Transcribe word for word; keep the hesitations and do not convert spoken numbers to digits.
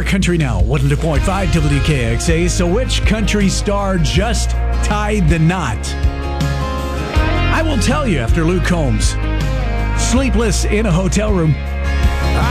Country Now, one hundred point five W K X A. So which country star just tied the knot? I will tell you after Luke Combs. Sleepless in a Hotel Room.